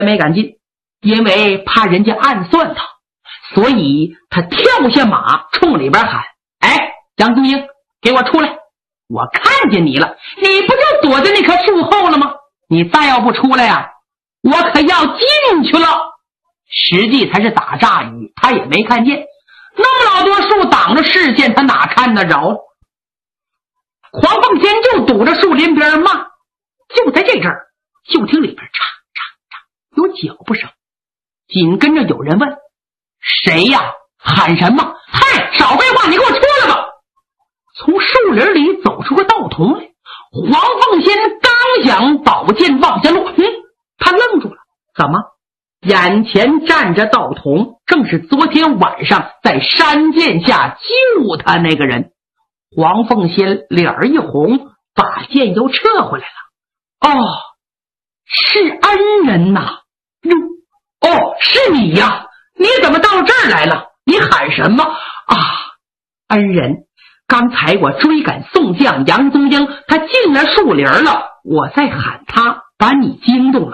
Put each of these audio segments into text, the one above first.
没敢进，因为怕人家暗算他，所以他跳下马冲里边喊：哎，杨宗英，给我出来，我看见你了，你不就躲在那棵树后了吗？你再要不出来呀，我可要进去了。实际他是打炸雨，他也没看见，那么老多树挡着视线，他哪看得着？黄凤仙就堵着树林边骂。就在这阵儿，就听里边嚓嚓嚓有脚步声，紧跟着有人问：谁呀？喊什么？嗨，少废话，你给我出来吧！从树林里走出个道童来。黄凤仙刚想宝剑往下落，他愣住了。怎么？眼前站着道童，正是昨天晚上在山涧下救他那个人。黄凤仙脸儿一红，把剑又撤回来了。哦，是恩人呐！哦，是你呀！你怎么到这儿来了？你喊什么啊？恩人，刚才我追赶宋将杨宗英，他进了树林了，我在喊他，把你惊动了。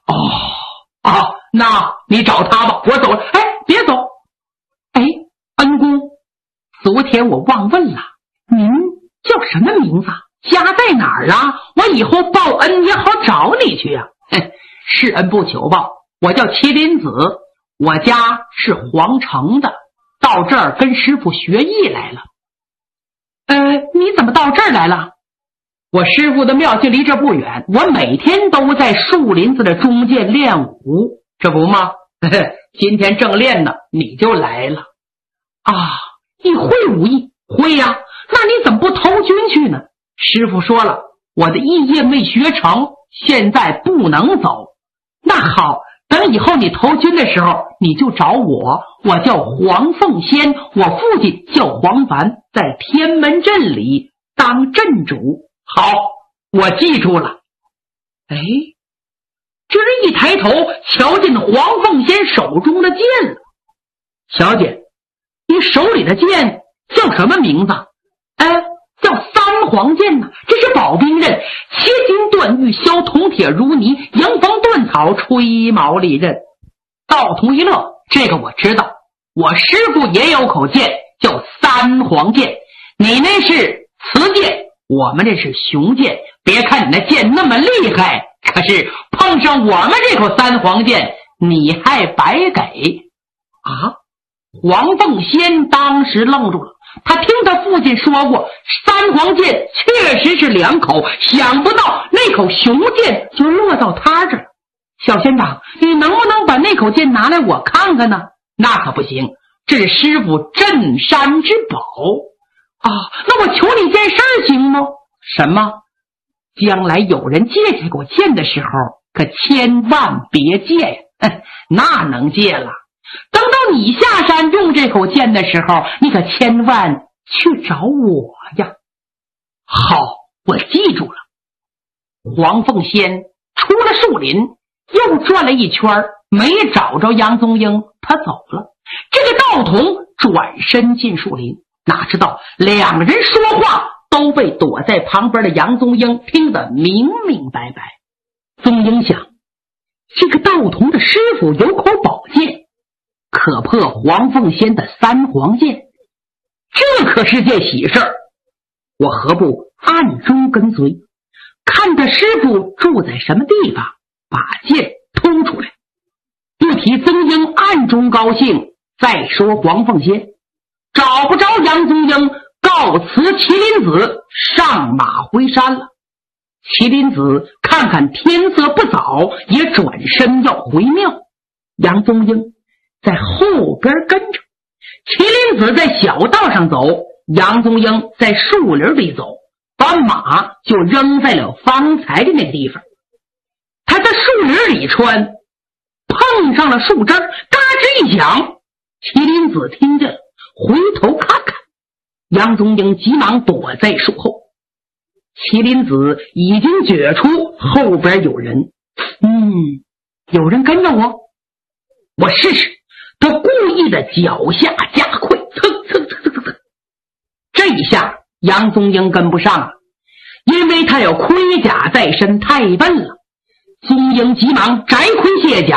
那你找他吧，我走了。哎，别走！哎，恩公，昨天我忘问了，您叫什么名字？家在哪儿啊？我以后报恩也好找你去呀。是恩不求报，我叫麒麟子，我家是皇城的，到这儿跟师傅学艺来了。你怎么到这儿来了？我师傅的庙就离这不远，我每天都在树林子的中间练武，这不吗？今天正练呢，你就来了。啊，你会武艺？会呀。那你怎么不投军去呢？师傅说了，我的艺业没学成，现在不能走。那好，等以后你投军的时候，你就找我，我叫黄凤仙，我父亲叫黄凡，在天门镇里当镇主。好，我记住了。哎，这人一抬头瞧见黄凤仙手中的剑了。小姐，你手里的剑叫什么名字？叫三黄剑呢，这是宝兵刃，切金断玉，削铜铁如泥，迎风断草，吹毛利刃。道童一乐，这个我知道，我师傅也有口剑，叫三黄剑。你那是雌剑，我们这是雄剑。别看你那剑那么厉害，可是碰上我们这口三黄剑，你还白给啊！黄凤仙当时愣住了。他听他父亲说过，三黄剑确实是两口，想不到那口雄剑就落到他这儿。小仙长，你能不能把那口剑拿来我看看呢？那可不行，这是师傅镇山之宝啊！那我求你件事行吗？什么？将来有人借这口剑的时候，可千万别借呀！那能借了。等到你下山用这口剑的时候，你可千万去找我呀。好，我记住了。黄凤仙出了树林，又转了一圈，没找着杨宗英，他走了。这个道童转身进树林，哪知道两个人说话都被躲在旁边的杨宗英听得明明白白。宗英想，这个道童的师傅有口宝剑，可破黄凤仙的三黄剑，这可是件喜事儿。我何不暗中跟随，看他师傅住在什么地方，把剑偷出来。不提宗英暗中高兴，再说黄凤仙找不着杨宗英，告辞麒麟子，上马回山了。麒麟子看看天色不早，也转身要回庙。杨宗英在后边跟着，麒麟子在小道上走，杨宗英在树林里走，把马就扔在了方才的那个地方。他在树林里穿，碰上了树枝，嘎吱一响，麒麟子听见了，回头看看，杨宗英急忙躲在树后。麒麟子已经觉出后边有人，有人跟着我，我试试。他故意的脚下加快，蹭蹭蹭蹭蹭，这一下杨宗英跟不上了，因为他有盔甲在身，太笨了。宗英急忙摘盔卸甲，